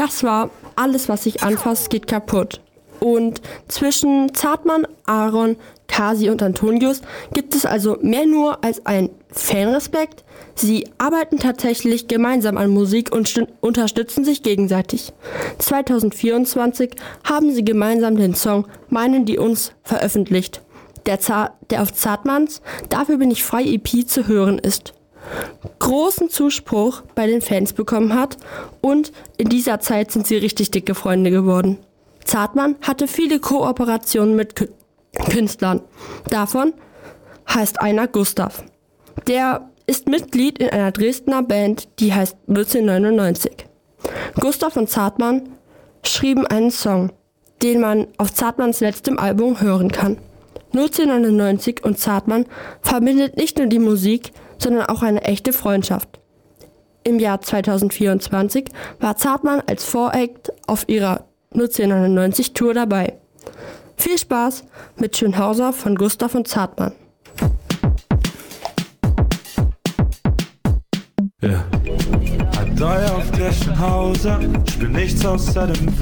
Das war Alles, was sich anfasst, geht kaputt. Und zwischen Zartmann, Aaron, Kasi und Antonius gibt es also mehr nur als ein Fanrespekt. Sie arbeiten tatsächlich gemeinsam an Musik und unterstützen sich gegenseitig. 2024 haben sie gemeinsam den Song Meinen die uns veröffentlicht, der auf Zartmanns Dafür bin ich frei EP zu hören ist. Großen Zuspruch bei den Fans bekommen hat und in dieser Zeit sind sie richtig dicke Freunde geworden. Zartmann hatte viele Kooperationen mit Künstlern. Davon heißt einer Gustav. Der ist Mitglied in einer Dresdner Band, die heißt 1999. Gustav und Zartmann schrieben einen Song, den man auf Zartmanns letztem Album hören kann. 1999 und Zartmann verbindet nicht nur die Musik, sondern auch eine echte Freundschaft. Im Jahr 2024 war Zartmann als Voract auf ihrer 1999 Tour dabei. Viel Spaß mit Schönhauser von Gustav und Zartmann. Yeah. Neu auf der Schönhauser, spür nichts außer dem